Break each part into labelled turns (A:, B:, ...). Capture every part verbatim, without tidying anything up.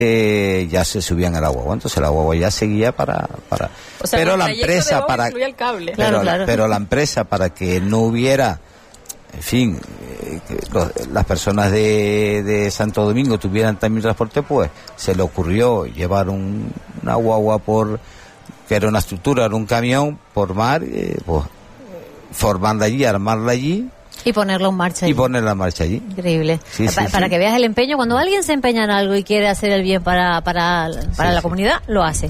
A: Eh, ya se subían a la guagua, entonces la guagua ya seguía para, para...
B: O sea,
A: pero la empresa para
B: el cable.
A: pero,
B: Claro, claro.
A: pero la empresa para que no hubiera, en fin, eh, que los, las personas de, de Santo Domingo tuvieran también transporte, pues se le ocurrió llevar un, una guagua por, que era una estructura, era un camión por mar, eh, pues formarla allí, armarla allí.
C: Y ponerlo en marcha allí.
A: Y ponerla en marcha allí.
C: Increíble.
A: Sí,
C: pa-
A: sí,
C: para
A: sí.
C: que veas el empeño, cuando alguien se empeña en algo y quiere hacer el bien para, para, para
A: Sí,
C: la
A: sí.
C: comunidad, lo hace.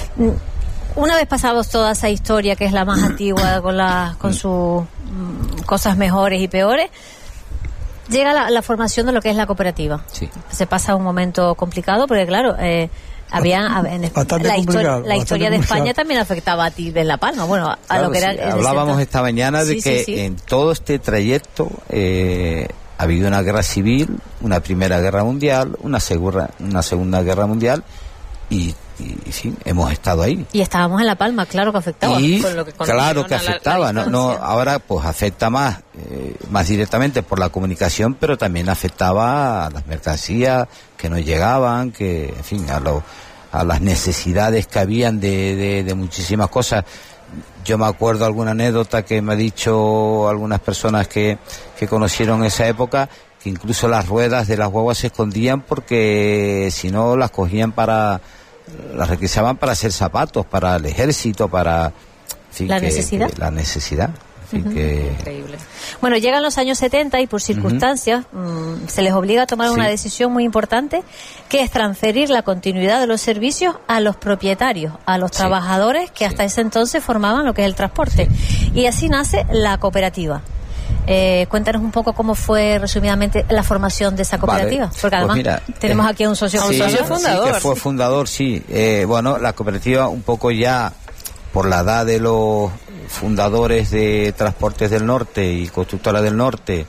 C: Una vez pasados toda esa historia, que es la más antigua, con, la, con sus mm, cosas mejores y peores, llega la, la formación de lo que es la cooperativa.
A: Sí.
C: Se pasa un momento complicado, porque claro, eh, había en,
D: Bastante
C: la, histori-
D: complicado,
C: la historia
D: bastante
C: de España
D: complicado.
C: también afectaba a ti de La Palma, bueno, a, a
A: Claro,
C: lo que era
A: sí.
C: en ese
A: Hablábamos
C: entonces.
A: esta mañana de
C: Sí,
A: que
C: sí, sí.
A: en todo este trayecto eh, ha habido una guerra civil, una primera guerra mundial, una segunda, una segunda guerra mundial y, y, y sí, hemos estado ahí.
C: Y estábamos en La Palma, claro que afectaba.
A: Y
B: con lo que
A: claro que
B: condiciona la-
A: afectaba,
B: la
A: no, no,
B: distancia.
A: ahora pues afecta más, eh, más directamente por la comunicación, pero también afectaba a las mercancías que no llegaban, que, en fin, a los a las necesidades que habían de, de, de muchísimas cosas. Yo me acuerdo alguna anécdota que me ha dicho algunas personas que, que conocieron esa época, que incluso las ruedas de las guaguas se escondían porque si no las cogían para, las requisaban para hacer zapatos, para el ejército, para... en fin,
C: ¿La
A: que-
C: necesidad?
A: que la necesidad. En fin, que,
B: Increíble.
C: Bueno, llegan los años setenta y por circunstancias mmm, se les obliga a tomar
A: Sí.
C: una decisión muy importante, que es transferir la continuidad de los servicios a los propietarios, a los
A: Sí.
C: trabajadores que hasta
A: Sí.
C: ese entonces formaban lo que es el transporte. Y así nace la cooperativa. Eh, cuéntanos un poco cómo fue resumidamente la formación de esa cooperativa,
A: Vale.
C: porque
A: Pues
C: además
A: mira,
C: tenemos
A: eh,
C: aquí a un socio,
B: un
A: sí,
B: socio
A: sí,
B: fundador.
A: que fue fundador, sí. Eh, bueno, la cooperativa un poco ya por la edad de los fundadores de Transportes del Norte y Constructora del Norte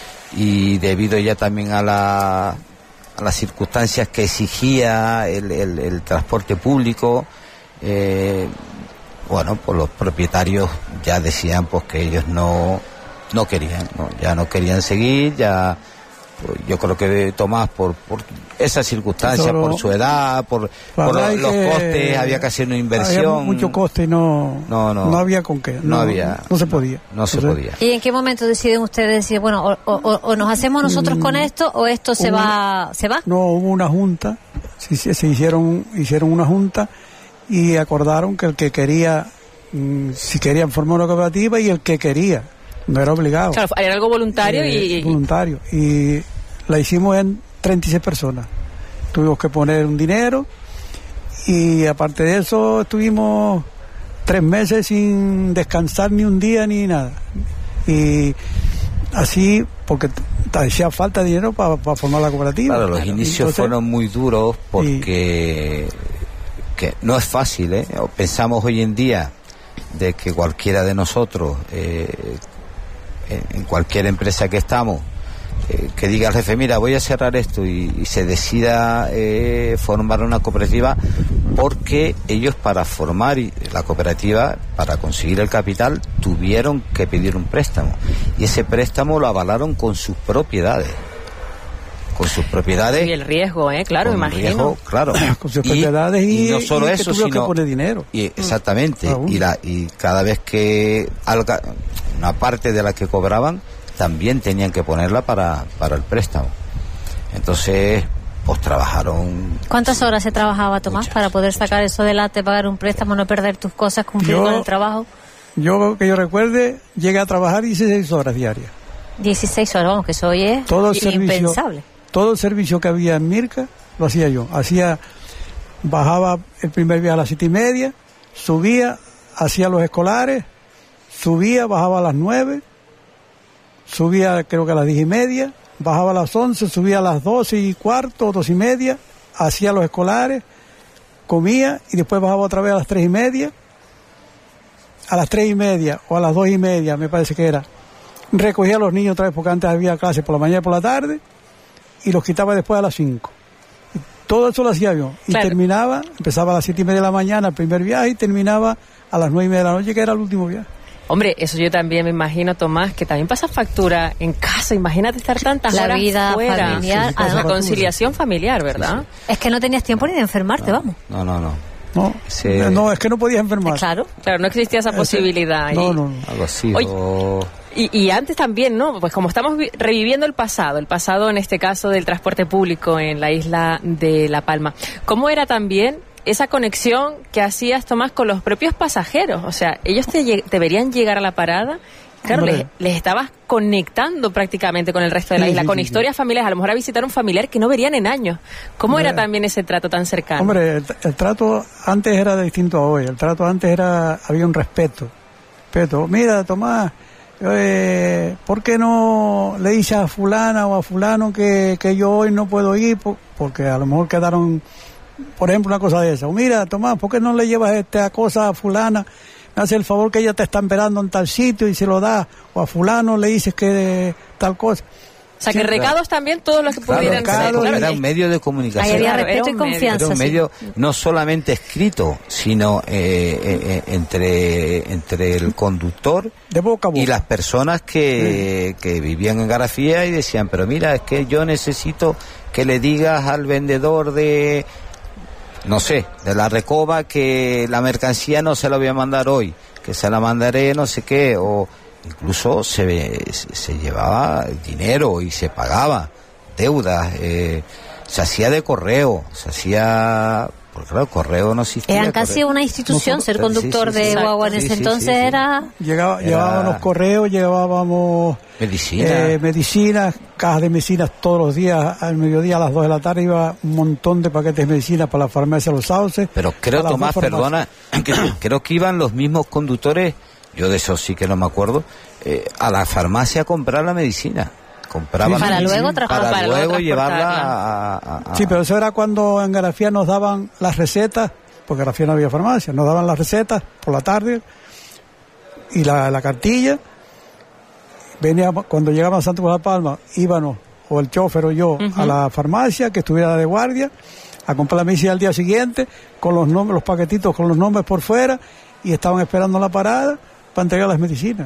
A: y debido ya también a la a las circunstancias que exigía el, el, el transporte público, eh, bueno, pues los propietarios ya decían pues que ellos no no querían, ¿no? Ya no querían seguir, ya pues, yo creo que Tomás por, por esas circunstancias,
D: Solo-
A: por su edad, por,
D: La
A: por
D: verdad
A: los,
D: es
A: los
D: que
A: costes, había que hacer una inversión.
D: Había mucho coste y no,
A: No, no.
D: había con qué.
A: No había-
D: No se podía.
A: No se
D: Entonces,
A: podía.
C: ¿Y en qué momento deciden ustedes decir, bueno, o, o- o nos hacemos nosotros con esto o esto se
D: hubo-
C: va se va?
D: No, hubo una junta, se, se se hicieron, hicieron una junta y acordaron que el que quería, mm, si querían formar una cooperativa y el que quería, no era obligado.
B: Claro, era algo voluntario
D: Eh,
B: y...
D: voluntario. Y la hicimos en treinta y seis personas. Tuvimos que poner un dinero y aparte de eso estuvimos tres meses sin descansar ni un día ni nada. Y así, porque t- hacía falta dinero para formar la cooperativa.
A: Claro, los inicios
D: Entonces,
A: fueron muy duros porque que no es fácil, ¿eh? Pensamos hoy en día de que cualquiera de nosotros, eh, en, en cualquier empresa que estamos, eh, que diga al jefe, mira, voy a cerrar esto y, y se decida eh, formar una cooperativa, porque ellos para formar y- la cooperativa, para conseguir el capital, tuvieron que pedir un préstamo y ese préstamo lo avalaron con sus propiedades. Con sus propiedades.
B: Y el riesgo, ¿eh? Claro,
A: con
B: imagino.
A: riesgo, claro.
D: con sus propiedades y,
A: no solo
D: y
A: eso,
D: que tuvieron
A: sino
D: que poner dinero.
A: y exactamente
D: Ah, bueno.
A: y la y cada vez que alga- una parte de la que cobraban también tenían que ponerla para para el préstamo. Entonces, pues trabajaron.
C: ¿Cuántas horas se trabajaba, Tomás,
A: Muchas,
C: para poder sacar eso adelante, pagar un préstamo, no perder tus cosas, cumplir
D: Yo-
C: con el trabajo?
D: Yo, que yo recuerde, llegué a trabajar dieciséis horas diarias.
C: dieciséis horas, vamos, que eso hoy es
D: Todo el servicio,
C: impensable.
D: todo el servicio que había en Mirca lo hacía yo. Hacía, bajaba el primer día a las siete y media, subía, hacía los escolares, subía, bajaba a las nueve, subía creo que a las diez y media, bajaba a las once, subía a las doce y cuarto, dos y media, hacía los escolares, comía y después bajaba otra vez a las tres y media, a las tres y media o a las dos y media, me parece que era. Recogía a los niños otra vez porque antes había clases por la mañana y por la tarde y los quitaba después a las cinco. Y todo eso lo hacía yo. Y
B: Claro.
D: terminaba, empezaba a las siete y media de la mañana el primer viaje y terminaba a las nueve y media de la noche, que era el último viaje.
B: Hombre, eso yo también me imagino, Tomás, que también pasa factura en casa. Imagínate estar tantas
C: La
B: horas
C: vida
B: fuera.
C: familiar,
B: Sí, sí,
C: además-
B: la conciliación familiar, ¿verdad?
A: Sí,
C: Es que no tenías tiempo ni de enfermarte, vamos.
A: No, no, no.
D: No,
A: Sí.
D: no, es que no podías enfermar.
C: Claro.
B: Claro, no existía esa
D: Ese-
B: posibilidad.
D: No,
B: y-
D: no, no.
A: Algo así.
B: Oye,
A: o-
B: Y, y antes también, ¿no? Pues como estamos vi- reviviendo el pasado, el pasado en este caso del transporte público en la isla de La Palma, ¿cómo era también esa conexión que hacías, Tomás, con los propios pasajeros? O sea, ellos te, lleg- te verían llegar a la parada, claro, les,
D: Hombre.
B: les estabas conectando prácticamente con el resto de la
D: Sí,
B: isla,
D: sí,
B: con
D: sí,
B: historias familiares, a lo mejor a visitar un familiar que no verían en años. ¿Cómo era
D: Hombre.
B: también ese trato tan cercano?
D: Hombre, el, el trato antes era distinto a hoy. El trato antes era, había un respeto. Respeto. Mira, Tomás, eh, ¿por qué no le dices a fulana o a fulano que, que yo hoy no puedo ir? Por- porque a lo mejor quedaron, por ejemplo, una cosa de esa. O mira, Tomás, ¿por qué no le llevas esta cosa a fulana? Me hace el favor que ella te está esperando en tal sitio y se lo da. O a fulano le dices que tal cosa.
B: o sea, que
D: sí,
B: recados también todos los que
A: Claro,
B: pudieran
A: claro,
B: ser. Claro,
A: era
B: es-
A: un medio de
C: Ahí
A: comunicación.
C: había
B: Claro,
C: respeto
B: era
C: y
B: un medio.
C: confianza.
A: Era un
C: sí.
A: medio no solamente escrito, sino eh, eh, eh, entre, entre el conductor
D: De boca a boca.
A: y las personas que, que vivían en Garafía y decían, pero mira, es que yo necesito que le digas al vendedor de, no sé, de la Recoba que la mercancía no se la voy a mandar hoy, que se la mandaré no sé qué, o incluso se, se llevaba dinero y se pagaba deudas, eh, se hacía de correo, se hacía, porque claro, correo no existía.
C: Eran casi
A: correo.
C: una institución,
D: Nosotros-
C: ser conductor
A: sí, sí,
C: de
A: sí.
C: guagua en
A: Sí,
C: ese
A: sí,
C: entonces
A: sí, sí.
C: era...
D: Llegaba,
A: Era-
D: Llevábamos correos, llevábamos
A: Medicina.
D: eh, medicinas, cajas de medicinas todos los días. Al mediodía a las dos de la tarde iba un montón de paquetes de medicinas para la farmacia Los Sauces.
A: Pero creo,
D: a las
A: Tomás,
D: dos farmacias.
A: perdona, que creo que iban los mismos conductores, yo de eso sí que no me acuerdo, eh, a la farmacia a comprar la medicina. Compraban
D: Sí,
C: Para
A: la
C: luego
A: medicina,
C: tra-
A: para,
B: para luego
A: luego llevarla
B: transportarla.
A: a, a- a-
D: Sí, pero eso era cuando en Garafía nos daban las recetas, porque en Garafía no había farmacia, nos daban las recetas por la tarde y la, la cartilla. Veníamos, cuando llegábamos a Santo de la Palma, íbamos, o el chofer o yo, a la farmacia que estuviera de guardia, a comprar la medicina al día siguiente, con los nombres, los paquetitos con los nombres por fuera, y estaban esperando la parada para entregar las medicinas.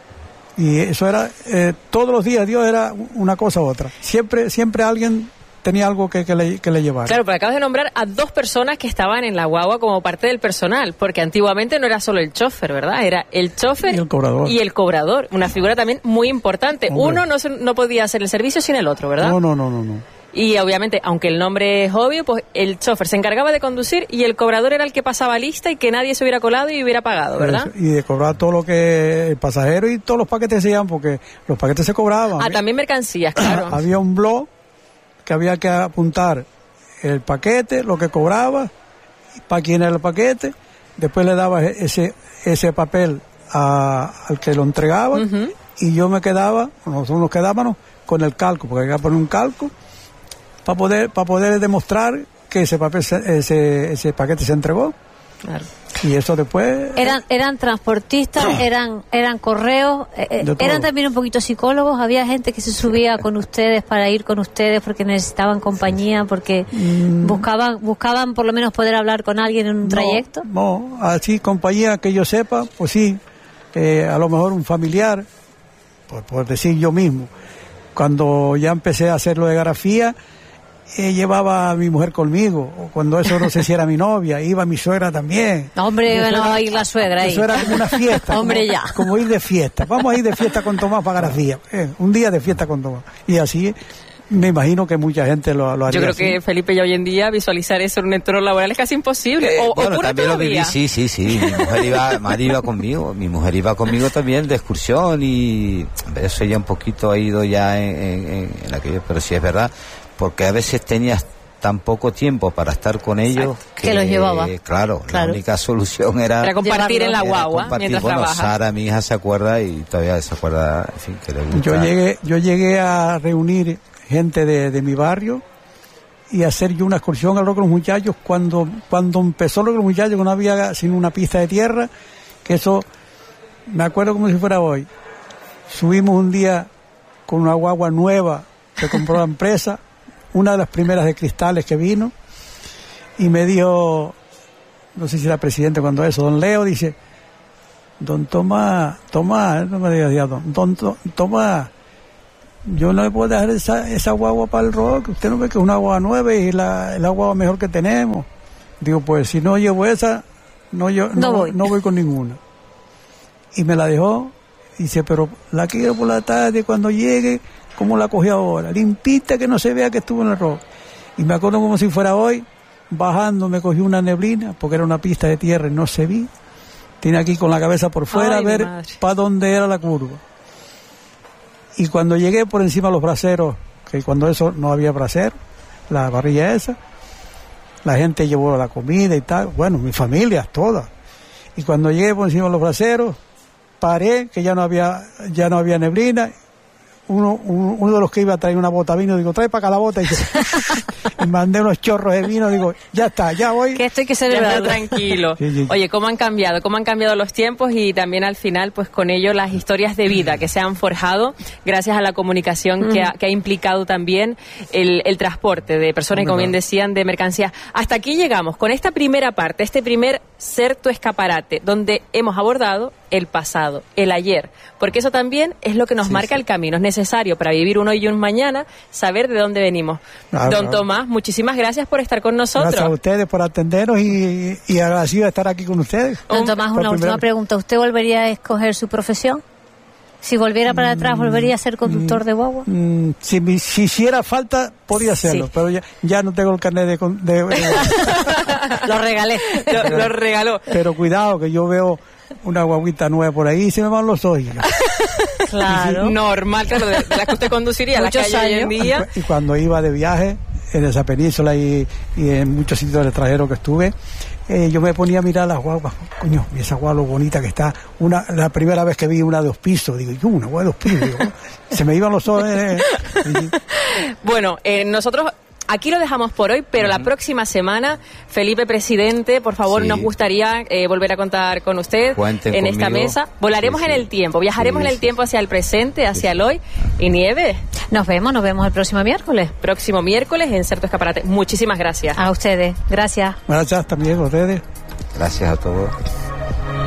D: Y eso era, eh, todos los días Dios era una cosa u otra. Siempre, siempre alguien tenía algo que, que, le, que le llevar.
B: Claro, pero acabas de nombrar a dos personas que estaban en la guagua como parte del personal, porque antiguamente no era solo el chofer, ¿verdad? Era el chofer
D: Y el cobrador.
B: y el cobrador, una figura también muy importante.
D: Hombre.
B: Uno no, se- no podía hacer el servicio sin el otro, ¿verdad?
D: No, no, no, no, no.
B: Y obviamente, aunque el nombre es obvio, pues el chofer se encargaba de conducir y el cobrador era el que pasaba lista y que nadie se hubiera colado y hubiera pagado, ¿verdad?
D: Eso, y de cobrar todo lo que el pasajero y todos los paquetes se llevan, porque los paquetes se cobraban.
B: Ah, también mercancías, claro.
D: Había un blog que había que apuntar el paquete, lo que cobraba, para quién era el paquete, después le daba ese ese papel a- al que lo entregaba,
B: Ujú.
D: y yo me quedaba, nosotros nos quedábamos con el calco, porque había que poner un calco para poder para poder demostrar que ese papel se- ese ese paquete se entregó,
B: Claro.
D: y eso después
C: Eran, eran transportistas, eran, eran correos, eh, eh,
D: De todo.
C: eran también un poquito psicólogos, había gente que se subía con ustedes para ir con ustedes porque necesitaban compañía, porque buscaban, buscaban por lo menos poder hablar con alguien en un trayecto.
D: No, no, así compañía que yo sepa, pues sí, eh, a lo mejor un familiar, por, por decir yo mismo. Cuando ya empecé a hacer lo de grafía, eh, llevaba a mi mujer conmigo, o cuando eso no sé si era mi novia, iba mi suegra también.
C: No, hombre,
D: Eso
C: no
D: era-
C: va a ir la suegra ahí.
D: Eso era como una fiesta.
C: Hombre,
D: como,
C: ya.
D: Como ir de fiesta. Vamos a ir de fiesta con Tomás para grafía. Eh, un día de fiesta con Tomás. Y así me imagino que mucha gente lo, lo haría.
B: Yo creo
D: así.
B: que, Felipe, ya hoy en día visualizar eso en un entorno laboral es casi imposible.
A: Eh,
B: o,
A: bueno,
B: ocurre
A: también lo
B: todavía.
A: viví, sí, sí, sí. Mi mujer iba, Mari iba conmigo, mi mujer iba conmigo también de excursión y eso ya un poquito ha ido ya en, en, en aquello, pero sí es verdad, porque a veces tenías tan poco tiempo para estar con ellos
C: Que los llevaba.
A: Claro,
C: Claro.
A: la única solución era,
B: Era compartir en la
A: era
B: guagua
A: compartir.
B: mientras
A: Bueno,
B: trabajas.
A: Sara, mi hija, se acuerda y todavía se acuerda, en fin, que le gusta.
D: Yo llegué, yo llegué a reunir gente de, de mi barrio y hacer yo una excursión al Roque de los Muchachos cuando, cuando empezó el Roque de los Muchachos, que no había sino una pista de tierra, que eso, me acuerdo como si fuera hoy. Subimos un día con una guagua nueva que compró la empresa, una de las primeras de cristales que vino, y me dijo, no sé si era presidente cuando eso, don Leo, dice, don Tomás, Tomás, no me digas ya, don, don To- Tomás, yo no le puedo dejar esa, esa guagua para el rock, usted no ve que es una guagua nueva y la, la guagua mejor que tenemos. Digo, pues si no llevo esa, no, yo, no,
C: No voy.
D: no voy con ninguna. Y me la dejó, y dice, pero la quiero por la tarde, cuando llegue, como la cogí ahora, limpita, que no se vea que estuvo en el rock. Y me acuerdo como si fuera hoy, bajando me cogí una neblina, porque era una pista de tierra y no se vi. Tiene aquí con la cabeza por fuera,
B: Ay,
D: a ver
B: madre.
D: para dónde era la curva. Y cuando llegué por encima de los braseros, que cuando eso no había brasero, la parrilla esa, la gente llevó la comida y tal, bueno, mi familia, todas. Y cuando llegué por encima de los braseros, paré, que ya no había, ya no había neblina. Uno, uno, uno de los que iba a traer una bota de vino, digo, trae para acá la bota. Y, y mandé unos chorros de vino, digo, ya está, ya voy.
C: Que esto hay que
B: Ya está
C: celebrar.
B: tranquilo.
D: Sí, sí.
B: Oye, cómo han cambiado, cómo han cambiado los tiempos y también al final, pues con ello las historias de vida que se han forjado gracias a la comunicación que, ha, que ha implicado también el, el transporte de personas y, como bien decían, de mercancías. Hasta aquí llegamos con esta primera parte, este primer Ser tu Escaparate, donde hemos abordado el pasado, el ayer, porque eso también es lo que nos
D: Sí,
B: marca
D: sí.
B: el camino. Es necesario para vivir un hoy y un mañana saber de dónde venimos.
D: Claro,
B: Don
D: claro.
B: Tomás, muchísimas gracias por estar con nosotros.
D: Gracias a ustedes por atendernos y, y agradecido de estar aquí con ustedes.
C: Don
B: Un-
C: Tomás,
D: por
C: una última
D: primera-
C: pregunta. ¿Usted volvería a escoger su profesión? Si volviera para atrás, ¿volvería a ser conductor de guagua?
D: Mm, si, me, si hiciera falta, podría hacerlo,
C: Sí.
D: pero ya, ya no tengo el carnet de... con- de- de-
C: Lo regalé.
B: lo, lo regaló.
D: pero cuidado, que yo veo una guaguita nueva por ahí y se me van los ojos.
C: Claro.
B: Normal, claro, de, de la que usted conduciría, la que
C: Muchos
B: hay hoy en
C: años.
B: día.
D: Y cuando iba de viaje en esa península y, y en muchos sitios del extranjero que estuve, eh, yo me ponía a mirar las guaguas. Coño, y esa guagua lo bonita que está. Una, la primera vez que vi una de dos pisos, digo, yo, una guagua de dos pisos. Digo, se me iban los ojos. eh, y-
B: Bueno, eh, nosotros aquí lo dejamos por hoy, pero la próxima semana, Felipe Presidente, por favor,
A: Sí.
B: nos gustaría eh, volver a contar con usted
A: Cuenten
B: en esta
A: conmigo.
B: mesa. Volaremos
A: Sí,
B: en
A: sí.
B: el tiempo, viajaremos
A: Sí,
B: en el
A: sí.
B: tiempo hacia el presente, hacia el hoy. Y Nieves,
C: Nos vemos, nos vemos el próximo miércoles.
B: próximo miércoles en Ser tu Escaparate. Muchísimas gracias.
C: A ustedes. Gracias.
D: Gracias también a ustedes.
A: Gracias a todos.